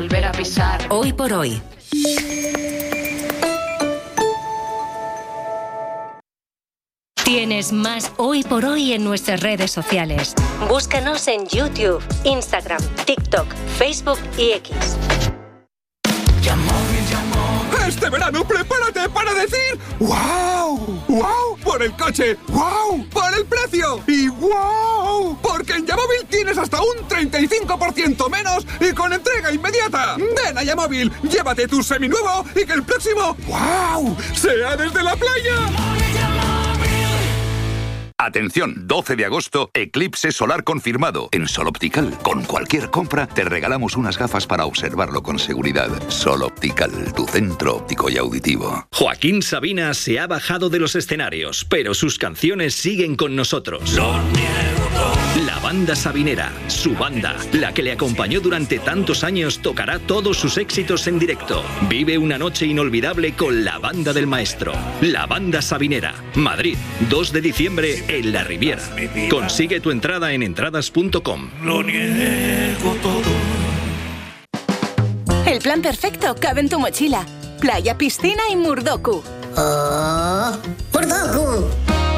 volver a pisar. Hoy por hoy. Tienes más Hoy por Hoy en nuestras redes sociales. Búscanos en YouTube, Instagram, TikTok, Facebook y X. Este verano prepárate para decir ¡wow! ¡Wow! Por el coche, ¡wow! Por el precio y ¡wow! Porque en Yamóvil tienes hasta un 35% menos y con entrega inmediata. Ven a Yamóvil, llévate tu seminuevo y que el próximo ¡wow! sea desde la playa. Atención, 12 de agosto, eclipse solar confirmado en Sol Optical. Con cualquier compra te regalamos unas gafas para observarlo con seguridad. Sol Optical, tu centro óptico y auditivo. Joaquín Sabina se ha bajado de los escenarios, pero sus canciones siguen con nosotros. La banda sabinera, su banda, la que le acompañó durante tantos años, tocará todos sus éxitos en directo. Vive una noche inolvidable con la banda del maestro. La banda sabinera, Madrid, 2 de diciembre en La Riviera. Consigue tu entrada en entradas.com. Lo niego todo. El plan perfecto cabe en tu mochila. Playa, piscina y Murdoku. ¡Oh! ¡Murdoku!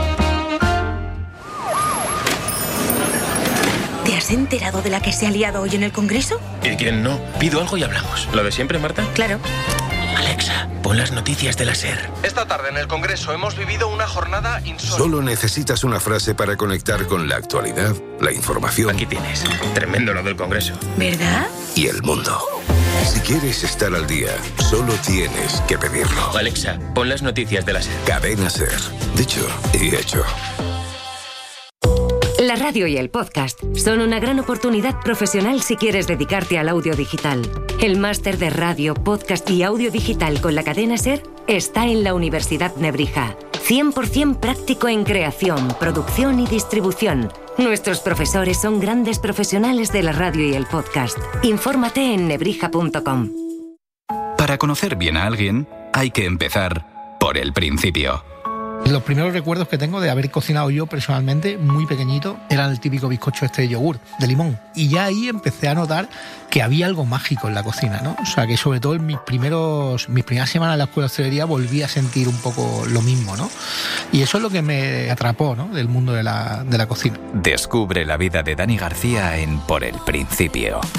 ¿Te has enterado de la que se ha liado hoy en el Congreso? ¿Y quién no? Pido algo y hablamos. ¿Lo de siempre, Marta? Claro. Alexa, pon las noticias de la SER. Esta tarde en el Congreso hemos vivido una jornada insólita. Solo necesitas una frase para conectar con la actualidad, la información. Aquí tienes. Tremendo lo del Congreso. ¿Verdad? Y el mundo. Si quieres estar al día, solo tienes que pedirlo. Alexa, pon las noticias de la SER. Cadena SER. Dicho y hecho. La radio y el podcast son una gran oportunidad profesional si quieres dedicarte al audio digital. El máster de radio, podcast y audio digital con la cadena SER está en la Universidad Nebrija. 100% práctico en creación, producción y distribución. Nuestros profesores son grandes profesionales de la radio y el podcast. Infórmate en nebrija.com. Para conocer bien a alguien, hay que empezar por el principio. Los primeros recuerdos que tengo de haber cocinado yo personalmente, muy pequeñito, eran el típico bizcocho de yogur, de limón. Y ya ahí empecé a notar que había algo mágico en la cocina, ¿no? O sea, que sobre todo en mis primeras semanas en la escuela de hostelería volví a sentir un poco lo mismo, ¿no? Y eso es lo que me atrapó, ¿no?, del mundo de la cocina. Descubre la vida de Dani García en Por el Principio.